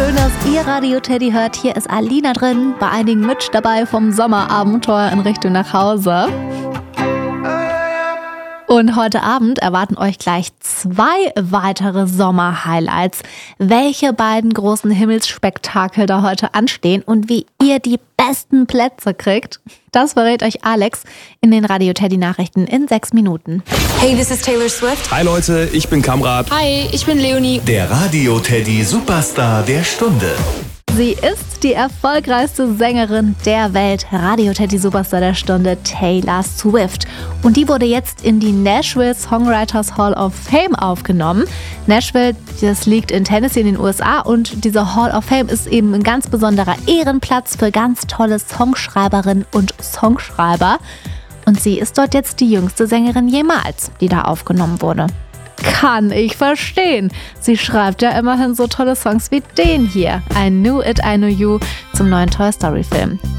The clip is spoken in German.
Schön, dass ihr Radio Teddy hört. Hier ist Alina drin, bei einigen Mitch dabei vom Sommerabenteuer in Richtung nach Hause. Und heute Abend erwarten euch gleich 2 weitere Sommer-Highlights. Welche beiden großen Himmelsspektakel da heute anstehen und wie ihr die besten Plätze kriegt, das verrät euch Alex in den Radio Teddy Nachrichten in 6 Minuten. Hey, this is Taylor Swift. Hi Leute, ich bin Kamrat. Hi, ich bin Leonie. Der Radio Teddy Superstar der Stunde. Sie ist die erfolgreichste Sängerin der Welt, Radio Teddy Superstar der Stunde, Taylor Swift. Und die wurde jetzt in die Nashville Songwriters Hall of Fame aufgenommen. Nashville, das liegt in Tennessee in den USA und diese Hall of Fame ist eben ein ganz besonderer Ehrenplatz für ganz tolle Songschreiberinnen und Songschreiber. Und sie ist dort jetzt die jüngste Sängerin jemals, die da aufgenommen wurde. Kann ich verstehen. Sie schreibt ja immerhin so tolle Songs wie den hier. I Knew It, I Knew You zum neuen Toy Story Film.